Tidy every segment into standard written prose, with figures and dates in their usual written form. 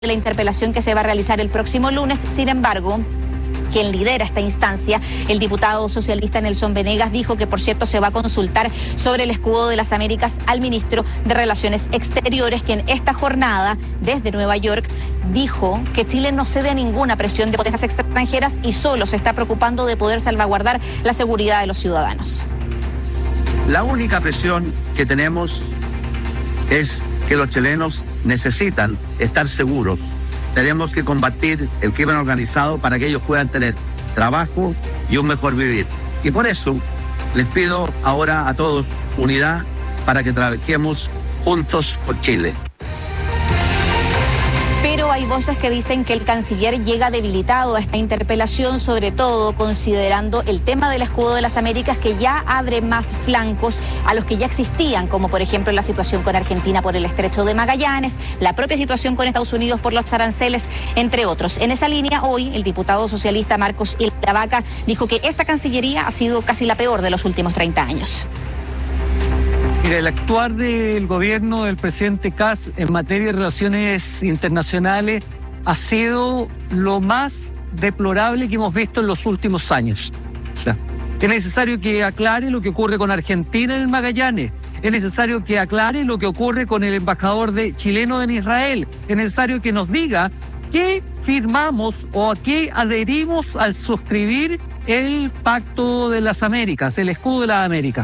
de la interpelación que se va a realizar el próximo lunes. Sin embargo, quien lidera esta instancia, el diputado socialista Nelson Venegas, dijo que, por cierto, se va a consultar sobre el escudo de las Américas al ministro de Relaciones Exteriores, que en esta jornada, desde Nueva York, dijo que Chile no cede a ninguna presión de potencias extranjeras y solo se está preocupando de poder salvaguardar la seguridad de los ciudadanos. La única presión que tenemos es que los chilenos necesitan estar seguros. Tenemos que combatir el crimen organizado para que ellos puedan tener trabajo y un mejor vivir. Y por eso les pido ahora a todos unidad para que trabajemos juntos por Chile. Pero hay voces que dicen que el canciller llega debilitado a esta interpelación, sobre todo considerando el tema del escudo de las Américas, que ya abre más flancos a los que ya existían, como por ejemplo la situación con Argentina por el estrecho de Magallanes, la propia situación con Estados Unidos por los aranceles, entre otros. En esa línea, hoy el diputado socialista Marcos Ilavaca dijo que esta Cancillería ha sido casi la peor de los últimos 30 años. Mira, el actuar del gobierno del presidente Kast en materia de relaciones internacionales ha sido lo más deplorable que hemos visto en los últimos años. O sea, es necesario que aclare lo que ocurre con Argentina en el Magallanes. Es necesario que aclare lo que ocurre con el embajador chileno en Israel. Es necesario que nos diga qué firmamos o a qué adherimos al suscribir el Pacto de las Américas, el escudo de las Américas.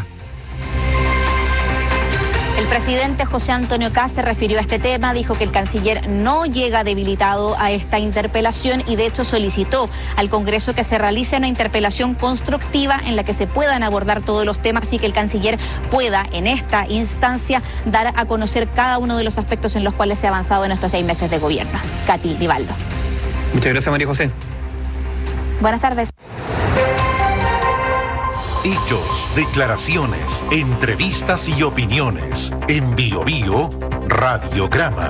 El presidente José Antonio Kast se refirió a este tema, dijo que el canciller no llega debilitado a esta interpelación y de hecho solicitó al Congreso que se realice una interpelación constructiva en la que se puedan abordar todos los temas y que el canciller pueda en esta instancia dar a conocer cada uno de los aspectos en los cuales se ha avanzado en estos 6 meses de gobierno. Katy Rivaldo. Muchas gracias, María José. Buenas tardes. Hechos, declaraciones, entrevistas y opiniones. En Bio Bio, Radiograma.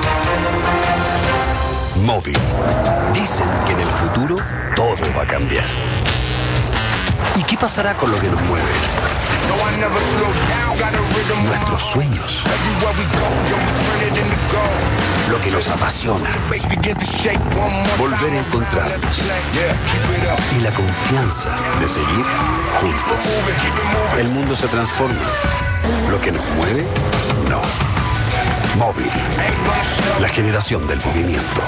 Móvil. Dicen que en el futuro todo va a cambiar. ¿Y qué pasará con lo que nos mueve? Nuestros sueños. Lo que nos apasiona. Volver a encontrarnos. Y la confianza de seguir juntos. El mundo se transforma. Lo que nos mueve, no. Móvil. La generación del movimiento.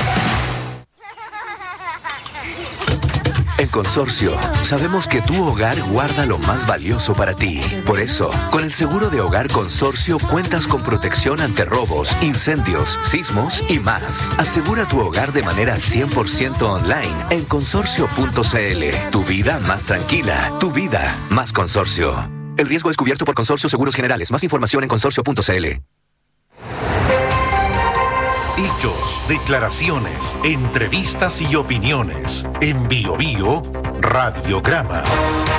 En Consorcio, sabemos que tu hogar guarda lo más valioso para ti. Por eso, con el seguro de hogar Consorcio cuentas con protección ante robos, incendios, sismos y más. Asegura tu hogar de manera 100% online en consorcio.cl. Tu vida más tranquila, tu vida más Consorcio. El riesgo es cubierto por Consorcio Seguros Generales. Más información en consorcio.cl. Hechos, declaraciones, entrevistas y opiniones. En Bio Bio, Radiograma.